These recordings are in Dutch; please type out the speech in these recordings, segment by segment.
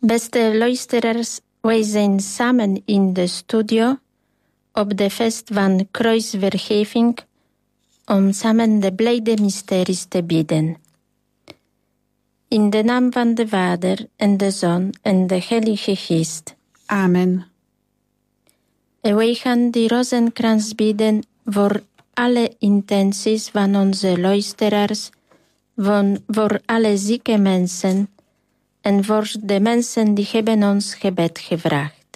Beste luisteraars, wij zijn samen in de studio op de feest van kruisvergeving om samen de blijde mysteries te bidden. In de naam van de Vader en de Zoon en de Heilige Geest. Amen. En wij gaan die rozenkrans bidden voor alle intenties van onze luisteraars, voor alle zieke mensen en voor de mensen die hebben ons gebed gevraagd.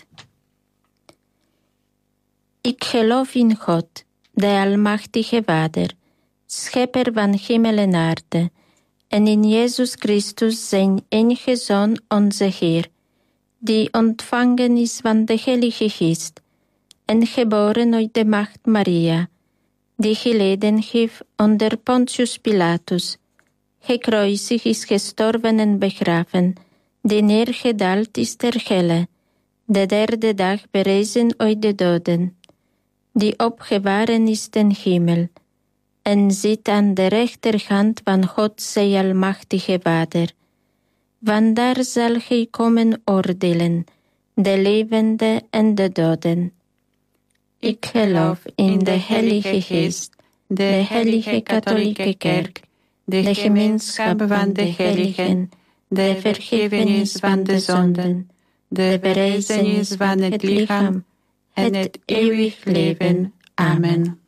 Ik geloof in God, de Almachtige Vader, Schepper van hemel en aarde, en in Jezus Christus, zijn enige Zoon, onze Heer, die ontvangen is van de Heilige Geest en geboren uit de Maagd Maria, die geleden heeft onder Pontius Pilatus, gekruisigd is, gestorven en begraven, die neergedaald is ter helle, de derde dag berezen uit de doden, die opgevaren is ten hemel, en zit aan de rechterhand van God, zijn Almachtige Vader. Vandaar zal hij komen oordelen, de levenden en de doden. Ik geloof in de Heilige Geest, de Heilige Katholieke Kerk, de gemeenschap van de heiligen, de vergiffenis van de zonden, de verrijzenis van het lichaam, en het eeuwig leven. Amen.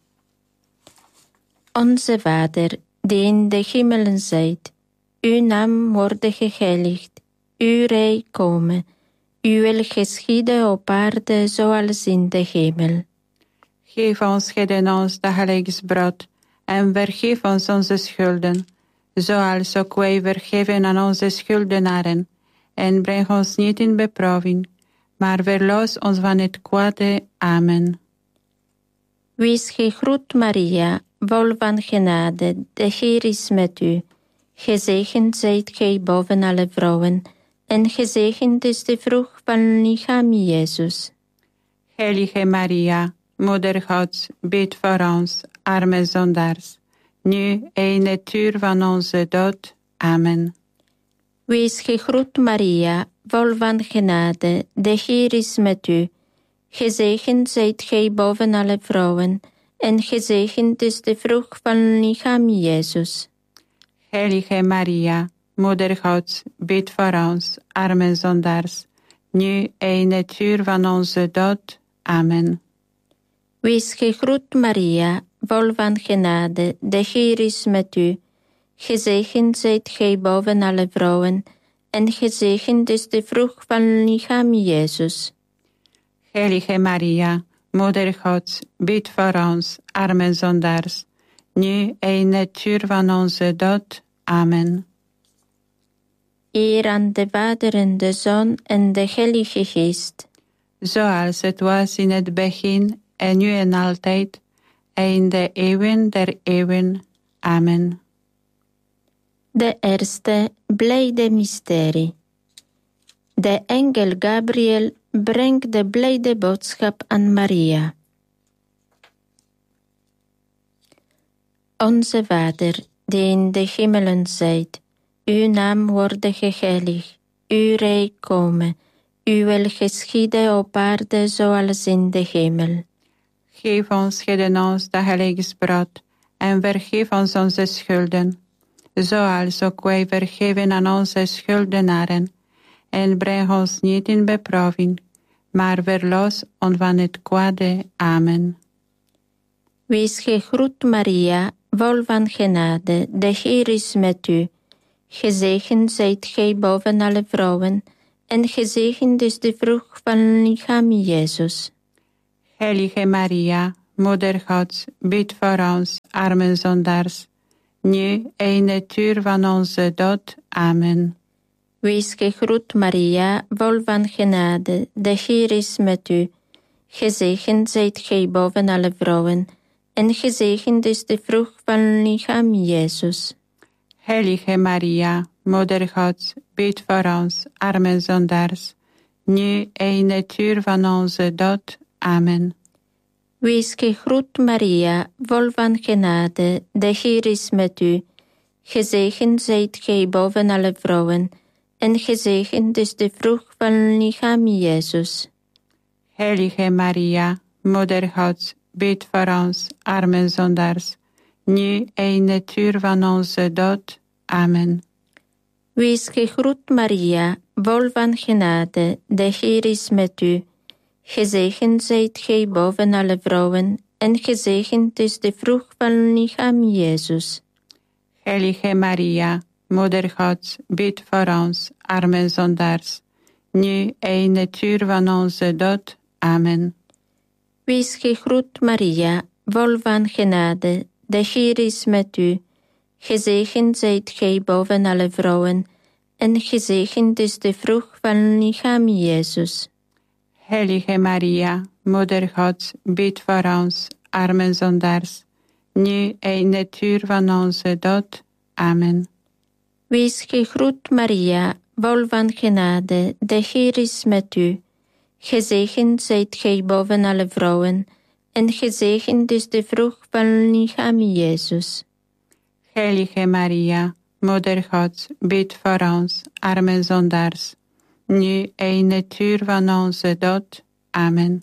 Onze Vader, die in de hemelen zijt, uw naam worde geheiligd, uw rijk komen, uw wil geschieden op aarde zoals in de hemel. Geef ons heden ons dagelijks brood, en vergeef ons onze schulden, zoals ook wij vergeven aan onze schuldenaren. En breng ons niet in beproeving, maar verlos ons van het kwade. Amen. Wees gegroet, Maria, vol van genade, de Heer is met u. Gezegend zijt gij boven alle vrouwen, en gezegend is de vrucht van uw lichaam, Jezus. Heilige Maria, Moeder Gods, bid voor ons, arme zondaars, nu en in het uur van onze dood. Amen. Wees gegroet, Maria, vol van genade, de Heer is met u. Gezegend zijt gij boven alle vrouwen, en gezegend is de vrucht van uw lichaam, Jezus. Heilige Maria, Moeder Gods, bid voor ons, arme zondaars, nu en in het uur van onze dood. Amen. Wees gegroet, Maria, vol van genade, de Heer is met u. Gezegend zijt gij boven alle vrouwen, en gezegend is de vrucht van uw lichaam, Jezus. Heilige Maria, Moeder Gods, bid voor ons, arme zondaars, nu en in het uur van onze dood. Amen. Eer aan de Vader en de Zoon en de Heilige Geest. Zoals het was in het begin, en nu en altijd, en in de eeuwen der eeuwen. Amen. De eerste blijde mysterie. De engel Gabriel brengt de blijde boodschap aan Maria. Onze Vader, die in de hemelen zijt, uw naam worde geheiligd, uw rijk komen, uw wil geschieden op aarde zoals in de hemel. Geef ons heden ons dagelijks brood, en vergeef ons onze schulden, zoals ook wij vergeven aan onze schuldenaren. En breng ons niet in beproeving, maar verlos ons van het kwade. Amen. Wees gegroet, Maria, vol van genade, de Heer is met u. Gezegend zijt gij boven alle vrouwen, en gezegend is de vrucht van uw lichaam, Jezus. Heilige Maria, Moeder Gods, bid voor ons, arme zondaars, nu en in het uur van onze dood. Amen. Wees gegroet, Maria, vol van genade, de Heer is met u. Gezegend zijt gij boven alle vrouwen, en gezegend is de vrucht van uw lichaam, Jezus. Heilige Maria, Moeder Gods, bid voor ons, arme zondaars, nu en in het uur van onze dood. Amen. Wees gegroet, Maria, vol van genade, de Heer is met u. Gezegend zijt gij boven alle vrouwen, en gezegend is de vrucht van uw lichaam, Jezus. Heilige Maria, Moeder Gods, bid voor ons, arme zondaars, nu en in het uur van onze dood. Amen. Wees gegroet, Maria, vol van genade, de Heer is met u. Gezegend zijt gij boven alle vrouwen, en gezegend is de vrucht van uw lichaam, Jezus. Heilige Maria, Moeder Gods, bid voor ons, arme zondaars, nu en in het uur van onze dood. Amen. Wees gegroet, Maria, vol van genade, de Heer is met u. Gezegend zijt gij boven alle vrouwen, en gezegend is de vrucht van uw lichaam, Jezus. Heilige Maria, Moeder Gods, bid voor ons, arme zondaars, nu en in het uur van onze dood. Amen. Wees gegroet, Maria, vol van genade, de Heer is met u. Gezegend zijt gij boven alle vrouwen, en gezegend is de vrucht van uw lichaam, Jezus. Heilige Maria, Moeder Gods, bid voor ons, arme zondaars, nu en in het uur van onze dood. Amen.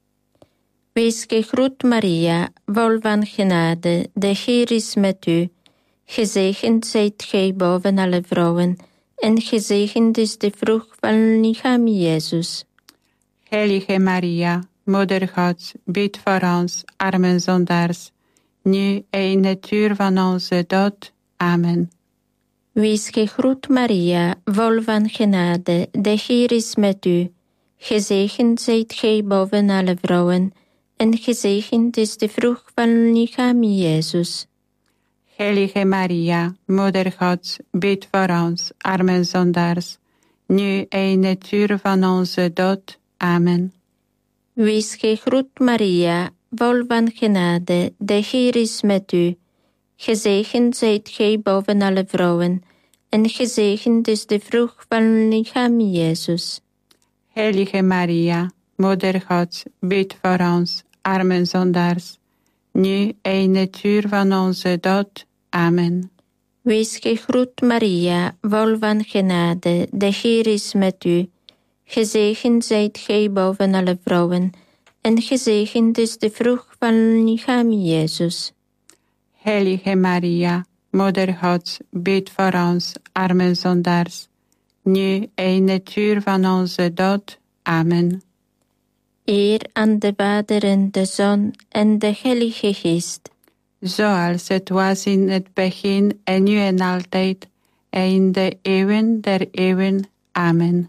Wees gegroet, Maria, vol van genade, de Heer is met u. Gezegend zijt gij boven alle vrouwen, en gezegend is de vrucht van uw lichaam, Jezus. Heilige Maria, Moeder Gods, bid voor ons, arme zondaars, nu en in het uur van onze dood. Amen. Wees gegroet, Maria, vol van genade, de Heer is met u. Gezegend zijt gij boven alle vrouwen, en gezegend is de vrucht van uw lichaam, Jezus. Heilige Maria, Moeder Gods, bid voor ons, arme zondaars, nu en in het uur van onze dood. Amen. Wees gegroet, Maria, vol van genade, de Heer is met u. Gezegend zijt gij boven alle vrouwen, en gezegend is de vrucht van uw lichaam, Jezus. Heilige Maria, Moeder Gods, bid voor ons, arme zondaars, nu en in het uur van onze dood. Amen. Wees gegroet, Maria, vol van genade, de Heer is met u. Gezegend zijt gij boven alle vrouwen, en gezegend is de vrucht van uw lichaam, Jezus. Heilige Maria, Moeder Gods, bid voor ons, arme zondaars, nu en in het uur van onze dood. Amen. Eer aan de Vader en de Zoon en de Heilige Geest. Zoals het was in het begin en nu en altijd, en in de eeuwen der eeuwen. Amen.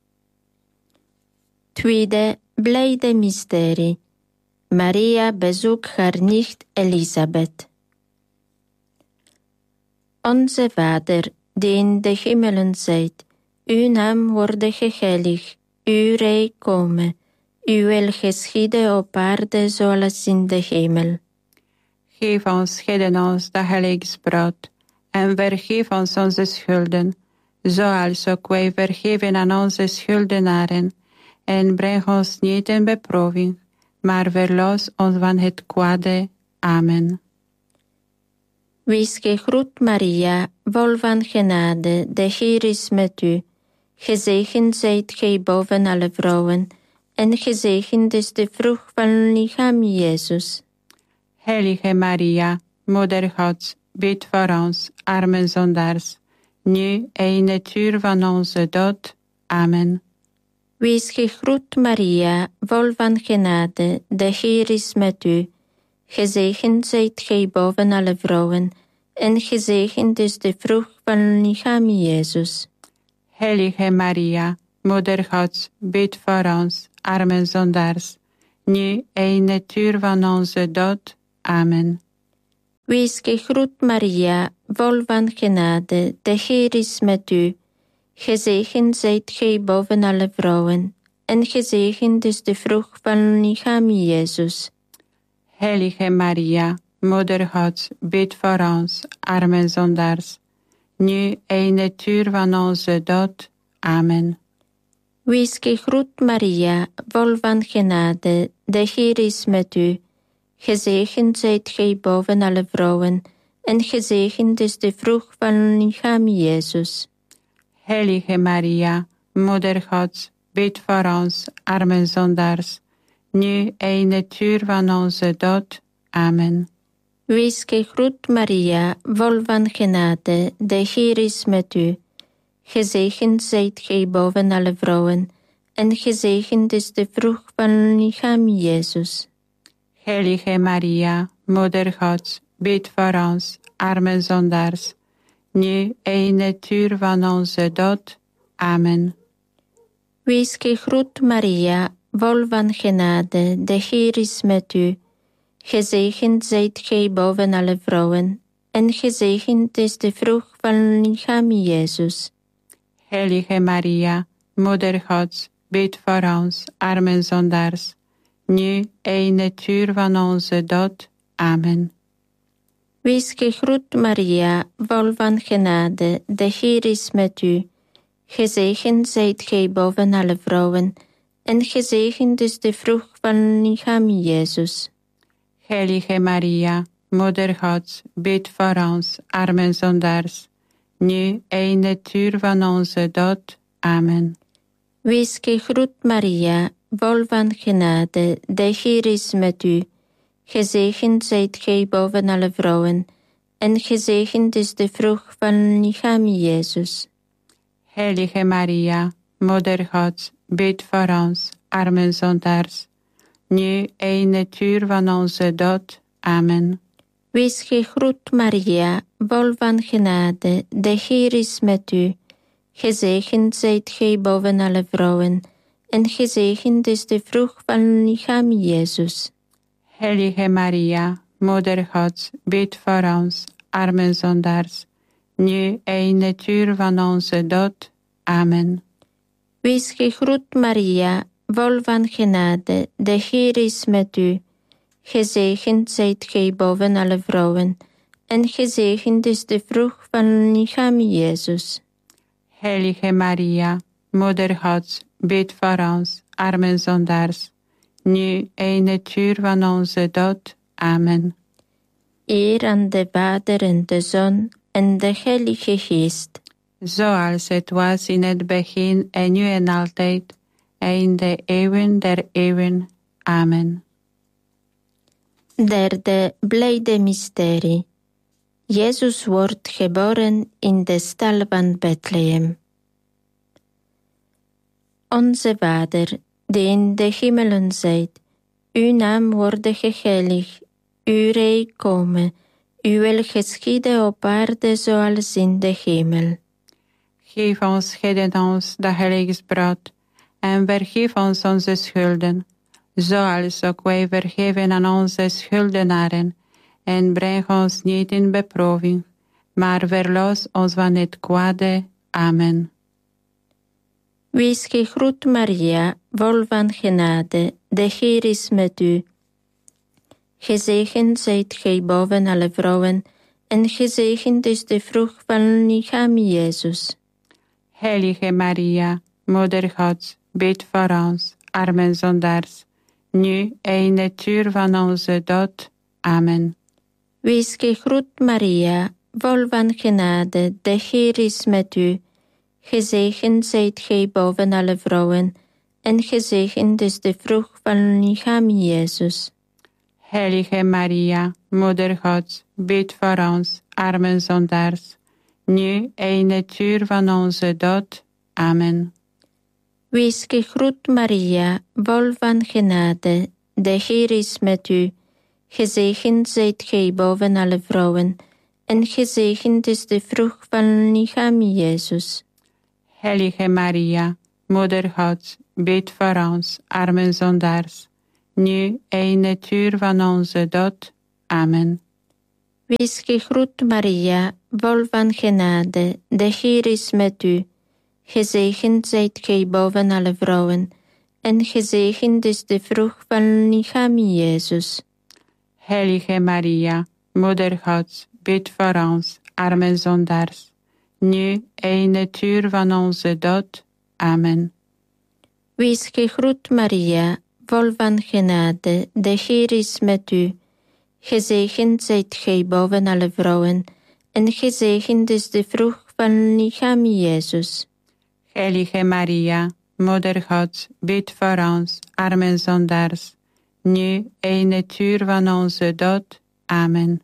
Tweede blijde mysterie. Maria bezoekt haar nicht Elisabeth. Onze Vader, die in de hemelen zijt, uw naam worde geheiligd, uw rijk komen, uw wil geschieden op aarde zoals in de hemel. Geef ons heden ons dagelijks brood, en vergeef ons onze schulden, zoals ook wij vergeven aan onze schuldenaren. En breng ons niet in beproeving, maar verlos ons van het kwade. Amen. Wees gegroet, Maria, vol van genade, de Heer is met u. Gezegend zijt gij boven alle vrouwen, en gezegend is de vrucht van uw lichaam, Jezus. Heilige Maria, Moeder Gods, bid voor ons, arme zondaars, nu en in het uur van onze dood. Amen. Wees gegroet, Maria, vol van genade, de Heer is met u. Gezegend zijt gij boven alle vrouwen, en gezegend is de vrucht van uw lichaam, Jezus. Heilige Maria, Moeder Gods, bid voor ons, arme zondaars, nu en in het uur van onze dood. Amen. Wees gegroet, Maria, vol van genade, de Heer is met u. Gezegend zijt gij boven alle vrouwen, en gezegend is de vrucht van uw lichaam, Jezus. Heilige Maria, Moeder Gods, bid voor ons, arme zondaars, nu en in het uur van onze dood. Amen. Wees gegroet, Maria, vol van genade, de Heer is met u. Gezegend zijt gij boven alle vrouwen, en gezegend is de vrucht van uw lichaam, Jezus. Heilige Maria, Moeder Gods, bid voor ons, arme zondaars, nu en in het uur van onze dood. Amen. Wees gegroet, Maria, vol van genade, de Heer is met u. Gezegend zijt gij boven alle vrouwen, en gezegend is de vrucht van uw lichaam, Jezus. Heilige Maria, Moeder Gods, bid voor ons, arme zondaars, nu en in het uur van onze dood. Amen. Wees gegroet, Maria, vol van genade, de Heer is met u. Gezegend zijt gij boven alle vrouwen, en gezegend is de vrucht van uw lichaam, Jezus. Heilige Maria, Moeder Gods, bid voor ons, arme zondaars, nu en in het uur van onze dood. Amen. Wees gegroet, Maria, vol van genade, de Heer is met u. Gezegend zijt gij boven alle vrouwen, en gezegend is de vrucht van uw lichaam, Jezus. Heilige Maria, Moeder Gods, bid voor ons, arme zondaars, nu en in het uur van onze dood. Amen. Wees gegroet, Maria, vol van genade, de Heer is met u. Gezegend zijt gij boven alle vrouwen, en gezegend is de vrucht van uw lichaam, Jezus. Heilige Maria, Moeder Gods, bid voor ons, arme zondaars, nu en in het uur van onze dood. Amen. Wees gegroet, Maria, vol van genade, de Heer is met u. Gezegend zijt gij boven alle vrouwen, en gezegend is de vrucht van uw lichaam, Jezus. Heilige Maria, Moeder Gods, bid voor ons, arme zondaars, nu en in het uur van onze dood. Amen. Wees gegroet, Maria, vol van genade, de Heer is met u. Gezegend zijt gij boven alle vrouwen, en gezegend is de vrucht van uw lichaam, Jezus. Heilige Maria, Moeder Gods, bid voor ons, arme zondaars, nu en in het uur van onze dood. Amen. Eer aan de Vader en de Zoon en de Heilige Geest. Zoals het was in het begin en nu en altijd, en in de eeuwen der eeuwen. Amen. Derde blijde mysterie. Jezus wordt geboren in de stal van Bethlehem. Onze Vader, die in de hemelen zijt, uw naam worde geheiligd, uw rijk komen, uw wil geschieden op aarde zoals in de hemel. Geef ons heden ons dagelijks brood, en vergeef ons onze schulden, zoals ook wij vergeven aan onze schuldenaren. En breng ons niet in beproeving, maar verlos ons van het kwade. Amen. Wees gegroet, Maria, vol van genade, de Heer is met u. Gezegend zijt gij boven alle vrouwen, en gezegend is de vrucht van uw lichaam, Jezus. Heilige Maria, Moeder Gods, bid voor ons, arme zondaars, nu en in het uur van onze dood. Amen. Wees gegroet, Maria, vol van genade, de Heer is met u. Gezegend zijt gij boven alle vrouwen, en gezegend is de vrucht van uw lichaam, Jezus. Heilige Maria, Moeder Gods, bid voor ons, arme zondaars, nu en in het uur van onze dood. Amen. Wees gegroet, Maria, vol van genade, de Heer is met u. Gezegend zijt gij boven alle vrouwen, en gezegend is de vrucht van uw lichaam, Jezus. Heilige Maria, Moeder Gods, bid voor ons, arme zondaars, nu en in het uur van onze dood. Amen. Wees gegroet, Maria, vol van genade, de Heer is met u. Gezegend zijt gij boven alle vrouwen, en gezegend is de vrucht van uw lichaam, Jezus. Heilige Maria, Moeder Gods, bid voor ons, arme zondaars, nu en in het uur van onze dood. Amen. Wees gegroet, Maria, vol van genade, de Heer is met u. Gezegend zijt gij boven alle vrouwen, en gezegend is de vrucht van uw lichaam, Jezus. Heilige Maria, Moeder Gods, bid voor ons, arme zondaars, nu en in het uur van onze dood. Amen.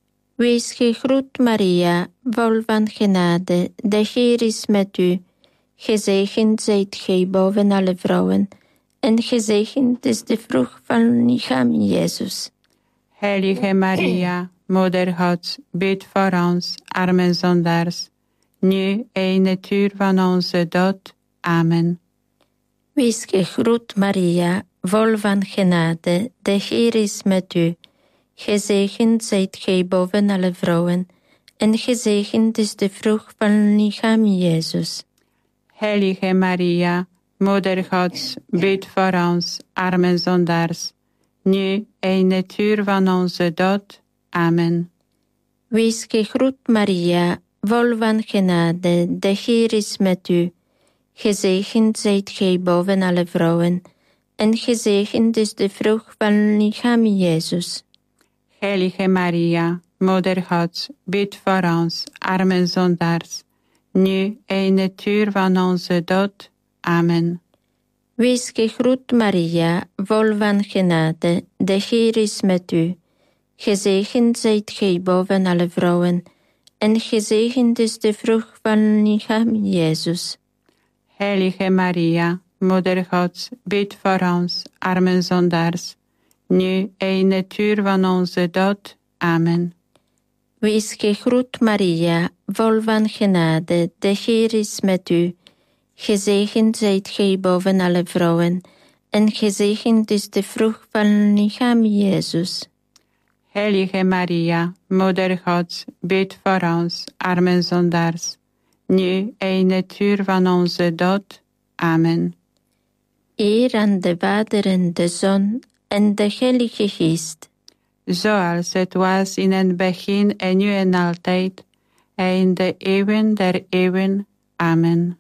Wees gegroet, Maria, vol van genade, de Heer is met u. Gezegend zijt gij boven alle vrouwen, en gezegend is de vrucht van uw lichaam, Jezus. Heilige Maria, Moeder Gods, bid voor ons, arme zondaars, nu en in het uur van onze dood. Amen. Wees gegroet, Maria, vol van genade, de Heer is met u. Gezegend zijt gij boven alle vrouwen, en gezegend is de vrucht van uw lichaam, Jezus. Heilige Maria, Moeder Gods, bid voor ons, arme zondaars, nu en in het uur van onze dood. Amen. Wees gegroet, Maria, vol van genade, de Heer is met u. Gezegend zijt gij boven alle vrouwen, en gezegend is de vrucht van uw lichaam, Jezus. Heilige Maria, Moeder Gods, bid voor ons, arme zondaars, nu en in het uur van onze dood. Amen. Wees gegroet, Maria, vol van genade, de Heer is met u. Gezegend zijt gij boven alle vrouwen, en gezegend is de vrucht van uw lichaam, Jezus. Heilige Maria, Moeder Gods, bid voor ons, arme zondaars, nu en in het uur van onze dood. Amen. Wees gegroet, Maria, vol van genade, de Heer is met u. Gezegend zijt gij boven alle vrouwen, en gezegend is de vrucht van uw lichaam, Jezus. Heilige Maria, Moeder Gods, bid voor ons, arme zondaars, nu en in het uur van onze dood. Amen. Eer aan de Vader en de Zoon en de Heilige Geest. Zoals het was in het begin en nu en altijd, en in de eeuwen der eeuwen. Amen.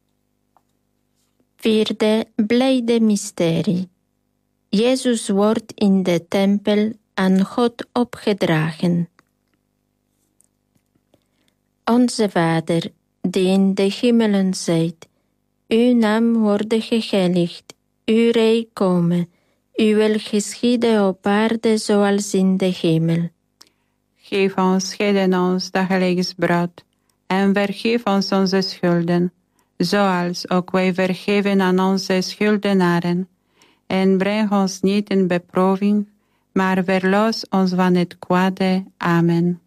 Vierde blijde mysterie. Jezus wordt in de tempel aan God opgedragen. Onze Vader, die in de hemelen zijt, uw naam worden geheiligd, uw rijk komen, uw wil geschieden op aarde zoals in de hemel. Geef ons heden ons dagelijks brood, en vergeef ons onze schulden, zoals ook wij vergeven aan onze schuldenaren. En breng ons niet in beproeving, maar verlos ons van het kwade. Amen.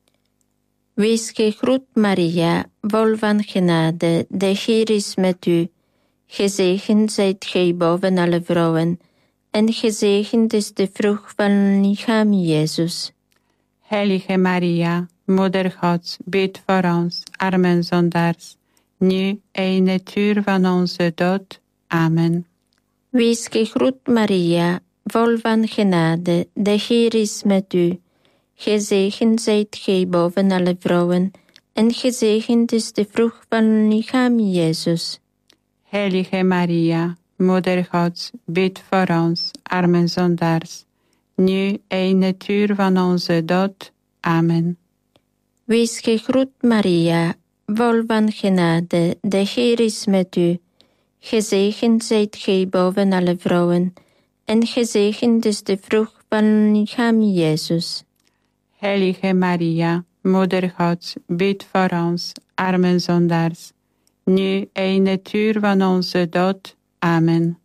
Wees gegroet, Maria, vol van genade, de Heer is met u. Gezegend zijt gij boven alle vrouwen, en gezegend is de vrucht van uw lichaam, Jezus. Heilige Maria, Moeder Gods, bid voor ons, arme zondaars, nu en in het uur van onze dood. Amen. Wees gegroet, Maria, vol van genade, de Heer is met u. Gezegend zijt gij boven alle vrouwen, en gezegend is de vrucht van uw lichaam, Jezus. Heilige Maria, Moeder Gods, bid voor ons, arme zondaars, nu en in het uur van onze dood. Amen. Wees gegroet, Maria, vol van genade, de Heer is met u. Gezegend zijt gij boven alle vrouwen, en gezegend is de vrucht van uw lichaam, Jezus. Heilige Maria, Moeder Gods, bid voor ons, arme zondaars, nu en in het uur van onze dood. Amen.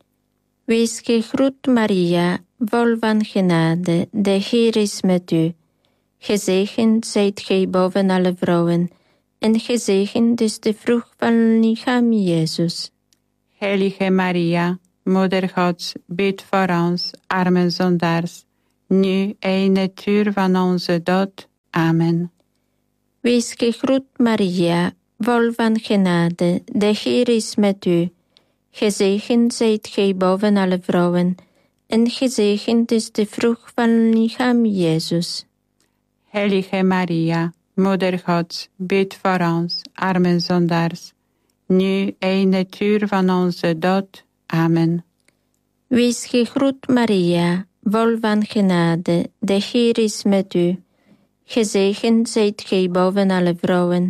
Wees gegroet, Maria, vol van genade, de Heer is met u. Gezegend zijt gij boven alle vrouwen, en gezegend is de vrucht van uw lichaam, Jezus. Heilige Maria, Moeder Gods, bid voor ons, arme zondaars, nu en in het uur van onze dood. Amen. Wees gegroet, Maria, vol van genade, de Heer is met u. Gezegend zijt gij boven alle vrouwen, en gezegend is de vrucht van uw lichaam, Jezus. Heilige Maria, Moeder Gods, bid voor ons, arme zondaars, nu en in het uur van onze dood. Amen. Wees gegroet, Maria, vol van genade, de Heer is met u. Gezegend zijt gij boven alle vrouwen,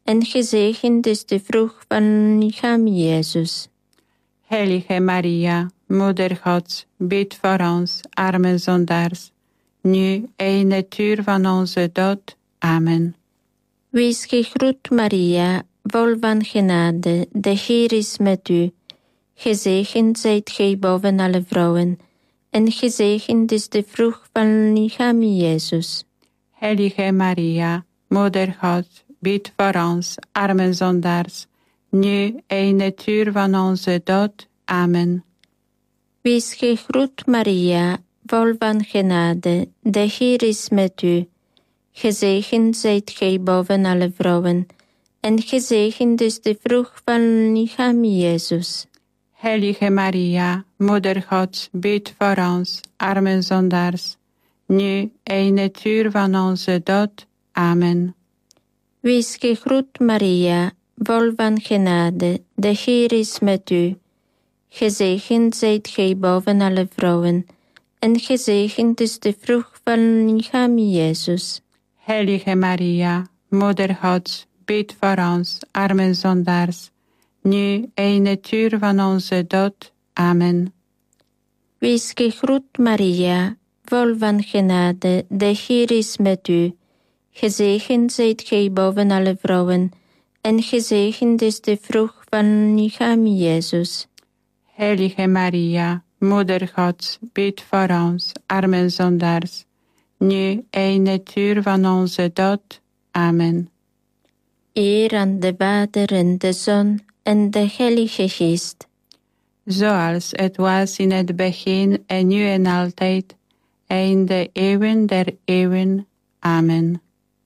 en gezegend is de vrucht van uw lichaam, Jezus. Heilige Maria, Moeder Gods, bid voor ons, arme zondaars, nu en in het uur van onze dood. Amen. Wees gegroet, Maria, vol van genade, de Heer is met u. Gezegend zijt gij boven alle vrouwen, en gezegend is de vrucht van uw lichaam, Jezus. Heilige Maria, Moeder Gods, bid voor ons, arme zondaars, nu en in het uur van onze dood. Amen. Wees gegroet, Maria, vol van genade, de Heer is met u. Gezegend zijt gij boven alle vrouwen, en gezegend is de vrucht van uw lichaam, Jezus. Heilige Maria, Moeder Gods, bid voor ons, arme zondaars, nu en in het uur van onze dood. Amen. Wees gegroet, Maria, vol van genade, de Heer is met u. Gezegend zijt gij boven alle vrouwen, en gezegend is de vrucht van uw lichaam, Jezus. Heilige Maria, Moeder Gods, bid voor ons, arme zondaars, nu en in het uur van onze dood. Amen. Wees gegroet, Maria, vol van genade, de Heer is met u. Gezegend zijt gij boven alle vrouwen, en gezegend is de vrucht van uw lichaam, Jezus. Heilige Maria, Moeder Gods, bid voor ons, arme zondaars, nu en in het uur van onze dood. Amen. Eer aan de Vader en de Zoon en de Heilige Geest. Zoals het was in het begin en nu en altijd, en in de eeuwen der eeuwen. Amen.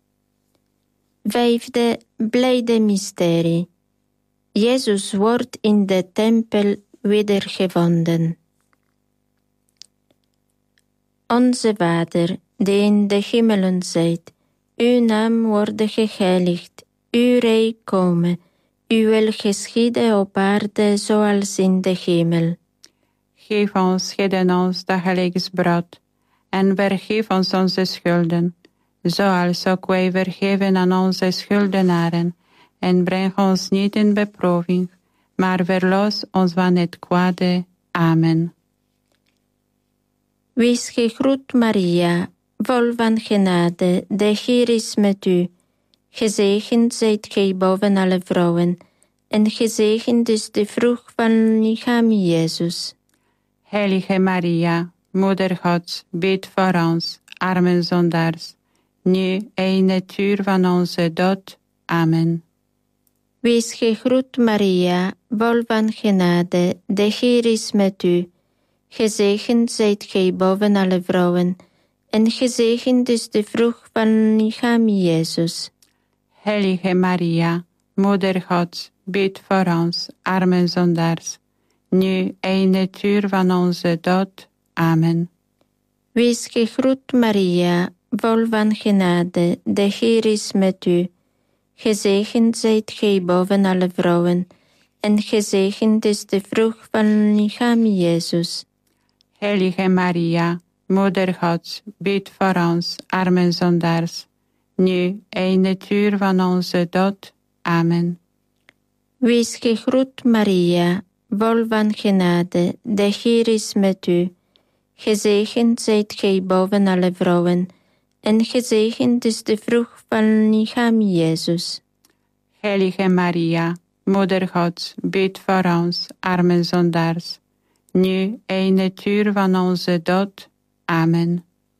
Vijfde blijde mysterie. Jezus wordt in de tempel wedergevonden. Onze Vader, die in de hemelen zijt, uw naam worden geheiligd, uw rijk komen, uw wil geschieden op aarde zoals in de hemel. Geef ons heden ons dagelijks brood, en vergeef ons onze schulden, zoals ook wij vergeven aan onze schuldenaren, en breng ons niet in beproeving, maar verlos ons van het kwade. Amen. Wees gegroet, Maria, vol van genade, de Heer is met u. Gezegend zijt gij boven alle vrouwen, en gezegend is de vrucht van uw lichaam, Jezus. Heilige Maria, Moeder Gods, bid voor ons, arme zondaars, nu en in het uur van onze dood. Amen. Wees gegroet, Maria, vol van genade, de Heer is met u. Gezegend zijt gij boven alle vrouwen, en gezegend is de vrucht van uw lichaam, Jezus. Heilige Maria, Moeder Gods, bid voor ons, arme zondaars, nu en in het uur van onze dood. Amen. Wees gegroet, Maria, vol van genade, de Heer is met u. Gezegend zijt gij boven alle vrouwen, en gezegend is de vrucht van uw lichaam, Jezus. Heilige Maria, Moeder Gods, bid voor ons, arme zondaars, nu en in het uur van onze dood. Amen. Wees gegroet, Maria, vol van genade, de Heer is met u. Gezegend zijt gij boven alle vrouwen, en gezegend is de vrucht van uw lichaam, Jezus. Heilige Maria, Moeder Gods, bid voor ons, arme zondaars, nu en in het uur van onze dood. Amen.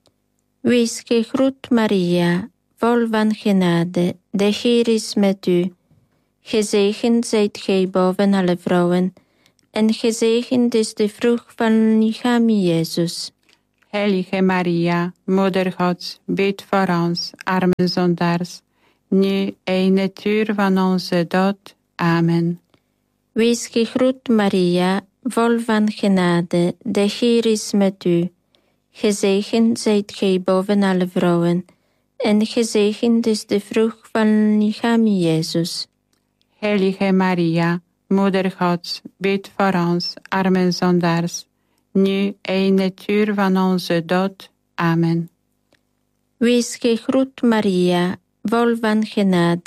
Wees gegroet, Maria, vol van genade, de Heer is met u. Gezegend zijt gij boven alle vrouwen, en gezegend is de vrucht van uw lichaam, Jezus. Heilige Maria, Moeder Gods, bid voor ons, arme zondaars, nu en in het uur van onze dood. Amen. Wees gegroet, Maria, vol van genade, de Heer is met u. Gezegend zijt gij boven alle vrouwen, en gezegend is de vrucht van uw lichaam, Jezus. Heilige Maria, Moeder Gods, bid voor ons, arme zondaars, nu en in het uur van onze dood. Amen. Wees gegroet, Maria, vol van genade,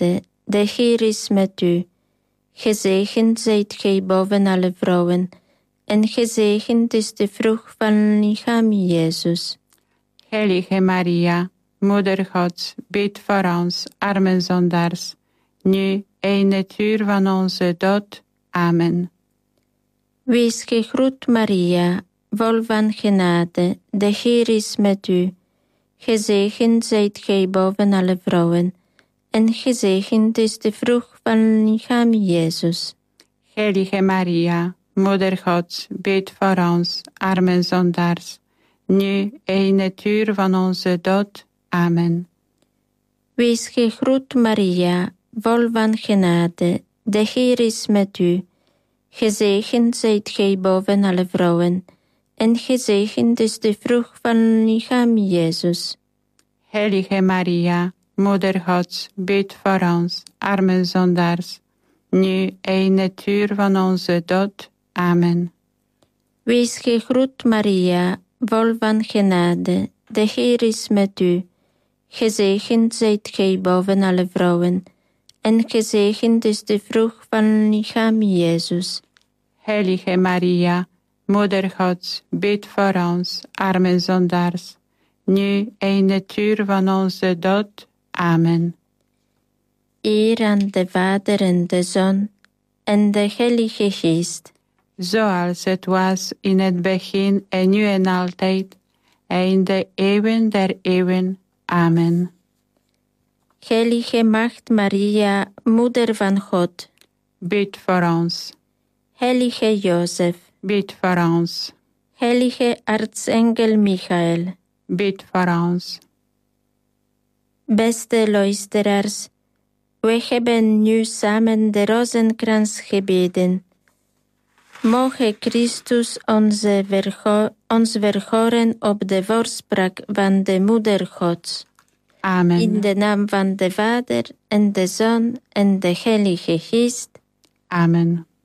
de Heer is met u. Gezegend zijt gij boven alle vrouwen, en gezegend is de vrucht van uw lichaam, Jezus. Heilige Maria, Moeder Gods, bid voor ons, arme zondaars, nu en in het uur van onze dood. Amen. Wees gegroet, Maria, vol van genade, de Heer is met u. Gezegend zijt gij boven alle vrouwen, en gezegend is de vrucht van uw lichaam, Jezus. Heilige Maria, Moeder Gods, bid voor ons, arme zondaars, nu en in het uur van onze dood. Amen. Wees gegroet, Maria, vol van genade, de Heer is met u. Gezegend zijt gij boven alle vrouwen, en gezegend is de vrucht van uw lichaam, Jezus. Heilige Maria, Moeder Gods, bid voor ons, arme zondaars, nu en in het uur van onze dood. Amen. Wees gegroet, Maria, vol van genade, de Heer is met u. Gezegend zijt gij boven alle vrouwen, en gezegend is de vrucht van uw lichaam, Jezus. Heilige Maria, Moeder Gods, bid voor ons, arme zondaars, nu en in het uur van onze dood. Amen. Eer aan de Vader en de Zoon en de Heilige Geest. Zoals het was in het begin en nu en altijd, en in de eeuwen der eeuwen. Amen. Heilige Maagd Maria, Moeder van God. Bid voor ons. Heilige Jozef. Bid voor ons. Heilige Aartsengel Michael. Bid voor ons. Beste luisteraars, we hebben nu samen de rozenkrans gebeden. Moge Christus ons verhoren op de voorspraak van de Moeder Gods. Amen. In de naam van de Vader en de Zoon en de Heilige Geest. Amen.